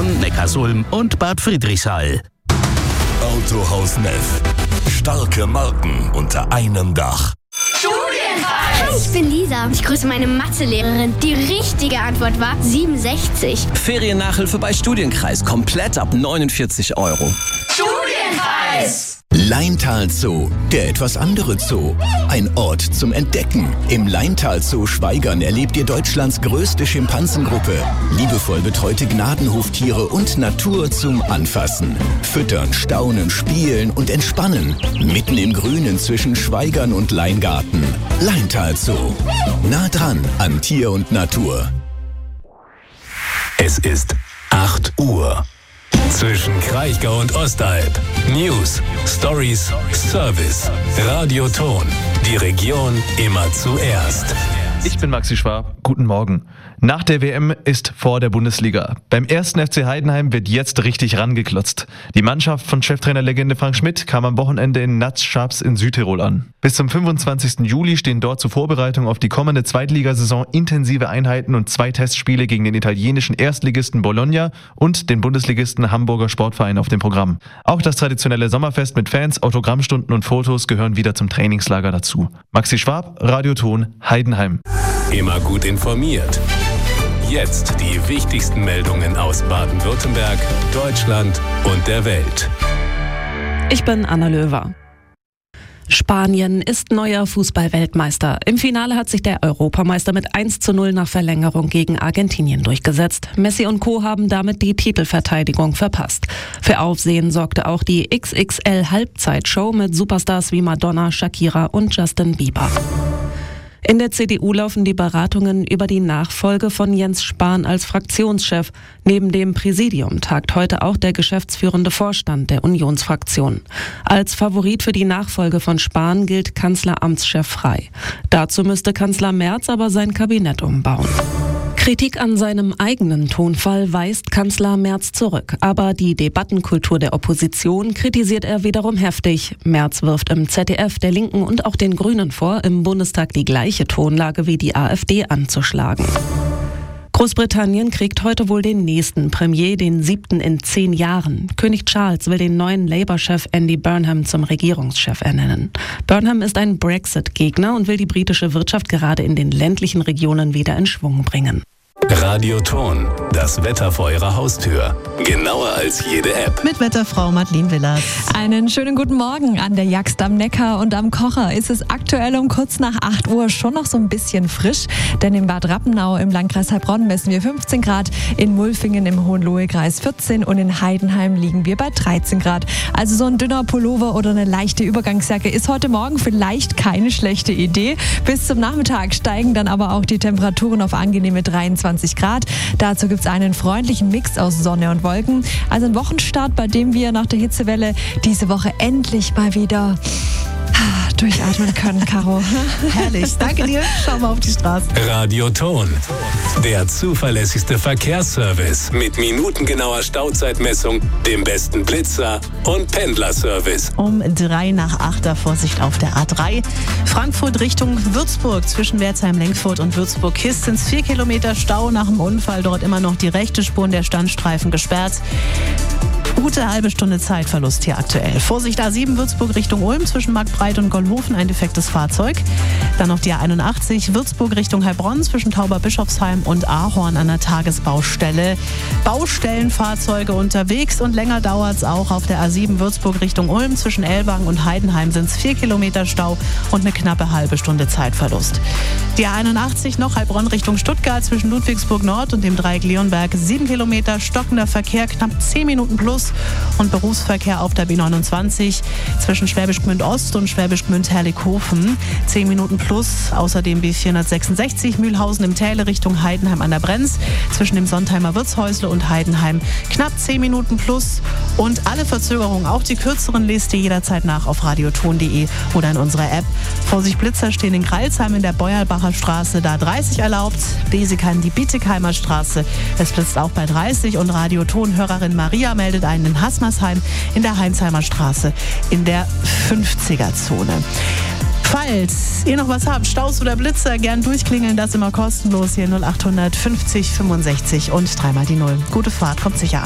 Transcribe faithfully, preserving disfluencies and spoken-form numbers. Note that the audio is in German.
Bonn, Neckarsulm und Bad Friedrichshall. Autohaus Neff. Starke Marken unter einem Dach. Studienreif! Hi, ich bin Lisa. Ich grüße meine Mathelehrerin. Die richtige Antwort war siebenundsechzig. Feriennachhilfe bei Studienkreis. Komplett ab neunundvierzig Euro. Studienreis! Laintal Zoo, der etwas andere Zoo. Ein Ort zum Entdecken. Im Laintal Zoo Schwaigern erlebt ihr Deutschlands größte Schimpansengruppe. Liebevoll betreute Gnadenhoftiere und Natur zum Anfassen. Füttern, staunen, spielen und entspannen. Mitten im Grünen zwischen Schwaigern und Leingarten. Laintal Zoo. Nah dran an Tier und Natur. Es ist acht Uhr. Zwischen Kraichgau und Ostalb. News, Stories, Service. Radioton. Die Region immer zuerst. Ich bin Maxi Schwab. Guten Morgen. Nach der W M ist vor der Bundesliga. Beim ersten F C Heidenheim wird jetzt richtig rangeklotzt. Die Mannschaft von Cheftrainerlegende Frank Schmidt kam am Wochenende in Natz-Schabs in Südtirol an. Bis zum fünfundzwanzigsten Juli stehen dort zur Vorbereitung auf die kommende Zweitligasaison intensive Einheiten und zwei Testspiele gegen den italienischen Erstligisten Bologna und den Bundesligisten Hamburger Sportverein auf dem Programm. Auch das traditionelle Sommerfest mit Fans, Autogrammstunden und Fotos gehören wieder zum Trainingslager dazu. Maxi Schwab, Radioton, Heidenheim. Immer gut informiert. Jetzt die wichtigsten Meldungen aus Baden-Württemberg, Deutschland und der Welt. Ich bin Anna Löwer. Spanien ist neuer Fußball-Weltmeister. Im Finale hat sich der Europameister mit eins zu null nach Verlängerung gegen Argentinien durchgesetzt. Messi und Co. haben damit die Titelverteidigung verpasst. Für Aufsehen sorgte auch die X X L-Halbzeitshow mit Superstars wie Madonna, Shakira und Justin Bieber. In der C D U laufen die Beratungen über die Nachfolge von Jens Spahn als Fraktionschef. Neben dem Präsidium tagt heute auch der geschäftsführende Vorstand der Unionsfraktion. Als Favorit für die Nachfolge von Spahn gilt Kanzleramtschef Frey. Dazu müsste Kanzler Merz aber sein Kabinett umbauen. Kritik an seinem eigenen Tonfall weist Kanzler Merz zurück. Aber die Debattenkultur der Opposition kritisiert er wiederum heftig. Merz wirft im Z D F der Linken und auch den Grünen vor, im Bundestag die gleiche Tonlage wie die AfD anzuschlagen. Großbritannien kriegt heute wohl den nächsten Premier, den siebten in zehn Jahren. König Charles will den neuen Labour-Chef Andy Burnham zum Regierungschef ernennen. Burnham ist ein Brexit-Gegner und will die britische Wirtschaft gerade in den ländlichen Regionen wieder in Schwung bringen. Radioton, das Wetter vor Ihrer Haustür. Genauer als jede App. Mit Wetterfrau Madeleine Willers. Einen schönen guten Morgen. An der Jagst am Neckar und am Kocher ist es aktuell um kurz nach acht Uhr schon noch so ein bisschen frisch. Denn in Bad Rappenau im Landkreis Heilbronn messen wir fünfzehn Grad, in Mulfingen im Hohenlohe-Kreis vierzehn und in Heidenheim liegen wir bei dreizehn Grad. Also so ein dünner Pullover oder eine leichte Übergangsjacke ist heute Morgen vielleicht keine schlechte Idee. Bis zum Nachmittag steigen dann aber auch die Temperaturen auf angenehme dreiundzwanzig Grad. Dazu gibt es einen freundlichen Mix aus Sonne und Wolken. Also ein Wochenstart, bei dem wir nach der Hitzewelle diese Woche endlich mal wieder durchatmen können, Caro. Herrlich, danke dir. Schau mal auf die Straße. Radioton, der zuverlässigste Verkehrsservice mit minutengenauer Stauzeitmessung, dem besten Blitzer und Pendlerservice. Um drei nach acht, Vorsicht auf der A drei. Frankfurt Richtung Würzburg. Zwischen Wertheim-Lenkfurt und Würzburg-Kist sind es vier Kilometer Stau nach dem Unfall. Dort immer noch die rechte Spur und der Standstreifen gesperrt. Gute halbe Stunde Zeitverlust hier aktuell. Vorsicht A sieben Würzburg Richtung Ulm, zwischen Marktbreit und Gollhofen ein defektes Fahrzeug. Dann noch die A einundachtzig Würzburg Richtung Heilbronn, zwischen Tauberbischofsheim und Ahorn an der Tagesbaustelle. Baustellenfahrzeuge unterwegs und länger dauert es auch auf der A sieben Würzburg Richtung Ulm, zwischen Elbang und Heidenheim sind es vier Kilometer Stau und eine knappe halbe Stunde Zeitverlust. Die A einundachtzig noch Heilbronn Richtung Stuttgart, zwischen Ludwigsburg Nord und dem Dreieck Leonberg sieben Kilometer, stockender Verkehr, knapp zehn Minuten plus. Und Berufsverkehr auf der B neunundzwanzig zwischen Schwäbisch Gmünd Ost und Schwäbisch Gmünd Herrlichhofen. zehn Minuten plus. Außerdem B vierhundertsechsundsechzig Mühlhausen im Täle Richtung Heidenheim an der Brenz. Zwischen dem Sontheimer Wirtshäusle und Heidenheim knapp zehn Minuten plus. Und alle Verzögerungen, auch die kürzeren, lest ihr jederzeit nach auf radioton punkt de oder in unserer App. Vorsicht Blitzer stehen in Greilsheim in der Beuerbacher Straße, da dreißig erlaubt. Besigheim die Bietigheimer Straße. Es blitzt auch bei dreißig und Radioton-Hörerin Maria meldet einen in Hasmersheim in der Heinzheimer Straße in der fünfziger-Zone. Falls ihr noch was habt, Staus oder Blitzer, gern durchklingeln, das immer kostenlos hier null acht fünfzig fünfundsechzig und dreimal die Null. Gute Fahrt, kommt sicher an.